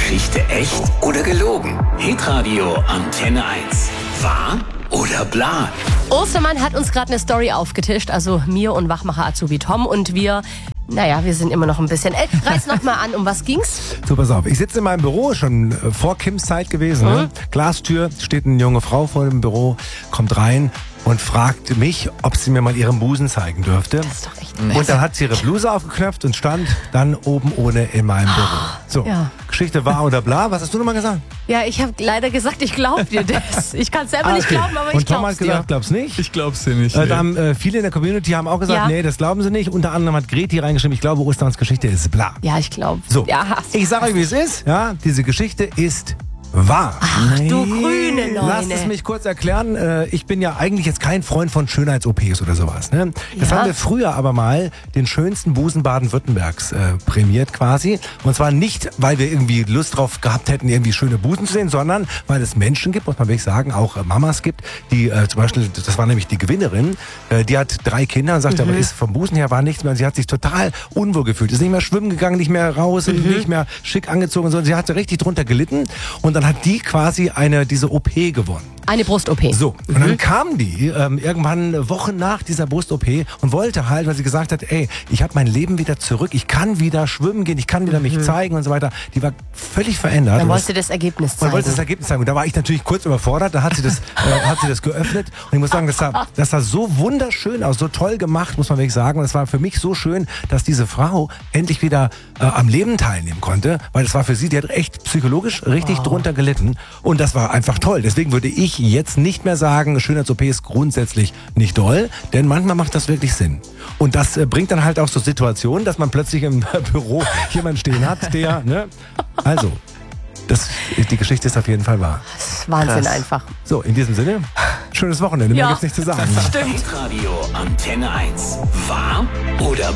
Geschichte echt oder gelogen? Hitradio Antenne 1. Wahr oder bla? Ostermann hat uns gerade eine Story aufgetischt, also mir und Wachmacher Azubi Tom, und wir sind immer noch ein bisschen... reiß noch mal an, um was ging's? So, pass auf. Ich sitze in meinem Büro, schon vor Kims Zeit gewesen. Ne? Glastür, steht eine junge Frau vor dem Büro, kommt rein und fragt mich, ob sie mir mal ihren Busen zeigen dürfte. Das ist doch echt Und dann hat sie ihre Bluse aufgeknöpft und stand dann oben ohne in meinem Büro. So, Ja. Geschichte wahr oder bla. Was hast du nochmal gesagt? Ja, ich habe leider gesagt, ich glaube dir das. Ich kann es selber nicht glauben, aber ich Und Tom glaube hat es dir. gesagt, glaub's nicht. Ich glaub's dir nicht. Da haben viele in der Community haben auch gesagt, Ja. nee, das glauben sie nicht. Unter anderem hat Greti reingeschrieben, ich glaube, Ostermanns Geschichte ist bla. Ja, ich glaube. So, Ja, ich sage euch, wie es ist. Ja, diese Geschichte ist wahr. Ach, du grüne Neune. Lasst es mich kurz erklären. Ich bin ja eigentlich jetzt kein Freund von Schönheits-OPs oder sowas. Ne? Das Ja. haben wir früher aber mal den schönsten Busen Baden-Württembergs prämiert quasi. Und zwar nicht, weil wir irgendwie Lust drauf gehabt hätten, irgendwie schöne Busen zu sehen, sondern weil es Menschen gibt, muss man wirklich sagen, auch Mamas gibt, die zum Beispiel, das war nämlich die Gewinnerin, die hat 3 Kinder und sagte, aber ist vom Busen her war nichts mehr. Und sie hat sich total unwohl gefühlt. Ist nicht mehr schwimmen gegangen, nicht mehr raus, nicht mehr schick angezogen, sondern sie hatte richtig drunter gelitten. Und dann hat die quasi diese OP gewonnen. Eine Brust-OP. So, und dann kam die irgendwann Wochen nach dieser Brust-OP und wollte halt, weil sie gesagt hat, ey, ich habe mein Leben wieder zurück, ich kann wieder schwimmen gehen, ich kann wieder mich zeigen und so weiter. Die war völlig verändert. Dann Und wollte das Ergebnis zeigen. man wollte das Ergebnis zeigen. Und da war ich natürlich kurz überfordert. Da hat sie das geöffnet. Und ich muss sagen, das sah so wunderschön aus, so toll gemacht, muss man wirklich sagen. Und es war für mich so schön, dass diese Frau endlich wieder am Leben teilnehmen konnte. Weil das war für sie, die hat echt psychologisch richtig drunter gelitten. Und das war einfach toll. Deswegen würde ich jetzt nicht mehr sagen, Schönheits-OP ist grundsätzlich nicht doll. Denn manchmal macht das wirklich Sinn. Und das bringt dann halt auch so Situationen, dass man plötzlich im Büro jemanden stehen hat, der, ne? Also, die Geschichte ist auf jeden Fall wahr. Das ist Wahnsinn einfach. So, in diesem Sinne, schönes Wochenende. Ja. Mehr gibt's nicht zu sagen. Stimmt. Hitradio Antenne 1. Wahr oder